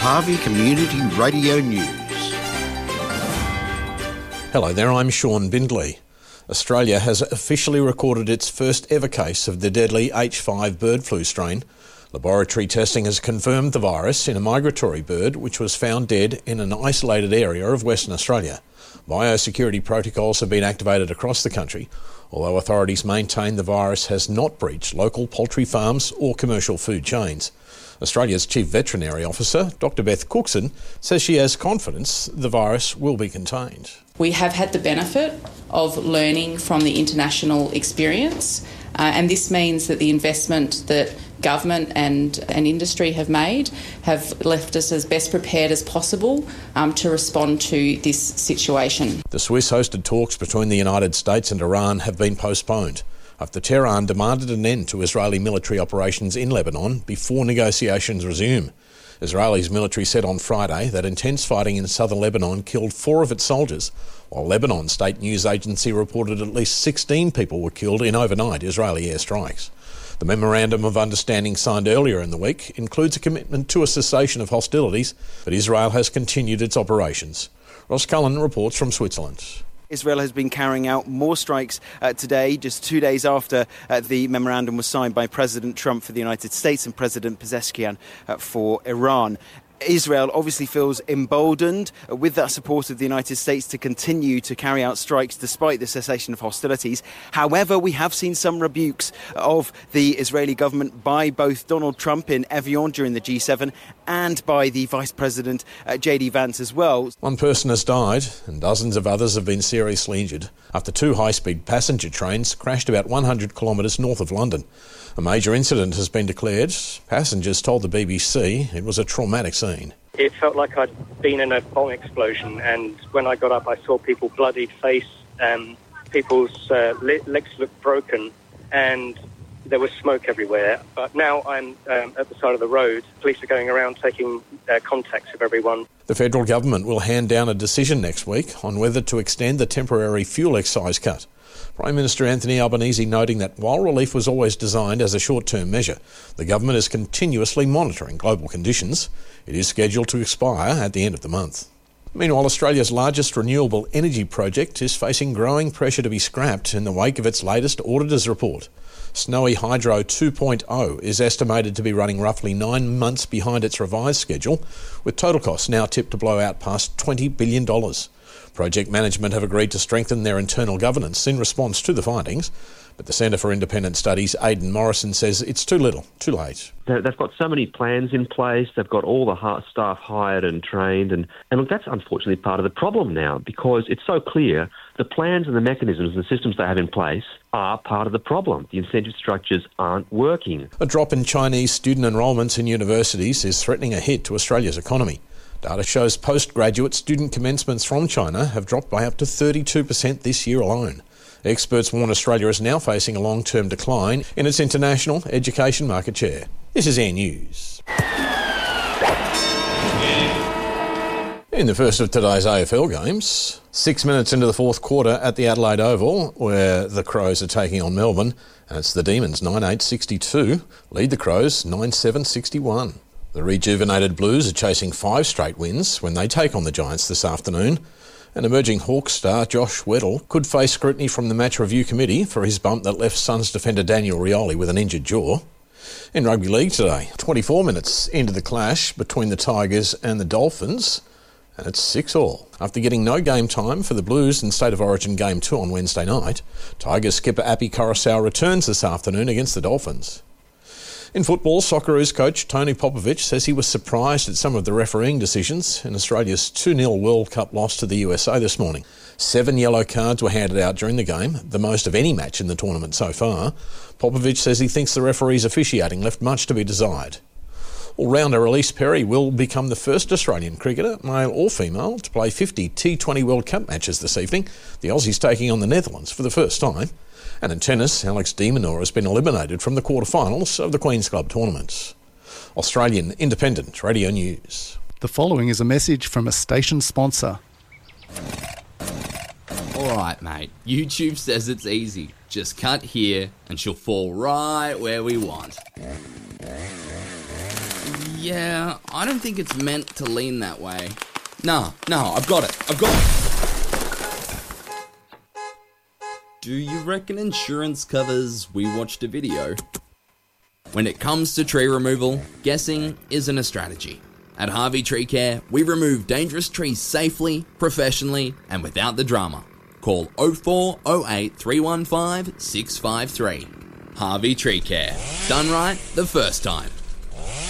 Harvey Community Radio News. Hello there, I'm Sean Bindley. Australia has officially recorded its first ever case of the deadly H5 bird flu strain. Laboratory testing has confirmed the virus in a migratory bird which was found dead in an isolated area of Western Australia. Biosecurity protocols have been activated across the country, although authorities maintain the virus has not breached local poultry farms or commercial food chains. Australia's Chief Veterinary Officer, Dr Beth Cookson, says she has confidence the virus will be contained. We have had the benefit of learning from the international experience, and this means that the investment that government and industry have made have left us as best prepared as possible to respond to this situation. The Swiss-hosted talks between the United States and Iran have been postponed after Tehran demanded an end to Israeli military operations in Lebanon before negotiations resume. Israel's military said on Friday that intense fighting in southern Lebanon killed 4 of its soldiers, while Lebanon state news agency reported at least 16 people were killed in overnight Israeli airstrikes. The Memorandum of Understanding signed earlier in the week includes a commitment to a cessation of hostilities, but Israel has continued its operations. Ross Cullen reports from Switzerland. Israel has been carrying out more strikes today, just 2 days after the memorandum was signed by President Trump for the United States and President Pezeshkian for Iran. Israel obviously feels emboldened with that support of the United States to continue to carry out strikes despite the cessation of hostilities. However, we have seen some rebukes of the Israeli government by both Donald Trump in Evian during the G7 and by the Vice President J.D. Vance as well. One person has died and dozens of others have been seriously injured after 2 high-speed passenger trains crashed about 100 kilometres north of London. A major incident has been declared. Passengers told the BBC it was a traumatic scene. It felt like I'd been in a bomb explosion, and when I got up I saw people's bloodied face, people's legs looked broken, and there was smoke everywhere. But now I'm at the side of the road. Police are going around taking contacts of everyone. The federal government will hand down a decision next week on whether to extend the temporary fuel excise cut. Prime Minister Anthony Albanese noting that while relief was always designed as a short-term measure, the government is continuously monitoring global conditions. It is scheduled to expire at the end of the month. Meanwhile, Australia's largest renewable energy project is facing growing pressure to be scrapped in the wake of its latest auditor's report. Snowy Hydro 2.0 is estimated to be running roughly 9 months behind its revised schedule, with total costs now tipped to blow out past $20 billion. Project management have agreed to strengthen their internal governance in response to the findings, but the Centre for Independent Studies' Aidan Morrison says it's too little, too late. They've got so many plans in place, they've got all the staff hired and trained, and look, that's unfortunately part of the problem now, because it's so clear the plans and the mechanisms and the systems they have in place are part of the problem. The incentive structures aren't working. A drop in Chinese student enrolments in universities is threatening a hit to Australia's economy. Data shows postgraduate student commencements from China have dropped by up to 32% this year alone. Experts warn Australia is now facing a long-term decline in its international education market share. This is Air News. In the first of today's AFL games, 6 minutes into the fourth quarter at the Adelaide Oval, where the Crows are taking on Melbourne, and it's the Demons 9-8-62, lead the Crows 9-7-61. The rejuvenated Blues are chasing 5 straight wins when they take on the Giants this afternoon. And emerging Hawks star Josh Weddle could face scrutiny from the Match Review Committee for his bump that left Suns defender Daniel Rioli with an injured jaw. In rugby league today, 24 minutes into the clash between the Tigers and the Dolphins, and it's 6-all. After getting no game time for the Blues in State of Origin Game 2 on Wednesday night, Tigers skipper Api Coruscant returns this afternoon against the Dolphins. In football, Socceroos coach Tony Popovic says he was surprised at some of the refereeing decisions in Australia's 2-0 World Cup loss to the USA this morning. 7 yellow cards were handed out during the game, the most of any match in the tournament so far. Popovic says he thinks the referees' officiating left much to be desired. All-rounder Elise Perry will become the first Australian cricketer, male or female, to play 50 T20 World Cup matches this evening. The Aussies taking on the Netherlands for the first time. And in tennis, Alex de Minaur has been eliminated from the quarterfinals of the Queen's Club tournament. Australian Independent Radio News. The following is a message from a station sponsor. Alright mate, YouTube says it's easy. Just cut here and she'll fall right where we want. Yeah, I don't think it's meant to lean that way. No, I've got it. Do you reckon insurance covers we watched a video? When it comes to tree removal, guessing isn't a strategy. At Harvey Tree Care, we remove dangerous trees safely, professionally, and without the drama. Call 0408 315 653. Harvey Tree Care. Done right the first time.